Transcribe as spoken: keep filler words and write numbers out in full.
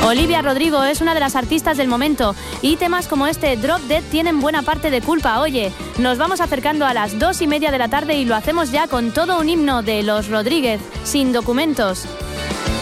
Olivia Rodrigo es una de las artistas del momento y temas como este Drop Dead tienen buena parte de culpa. Oye, nos vamos acercando a las dos y media de la tarde y lo hacemos ya con todo un himno de los Rodríguez, Sin Documentos.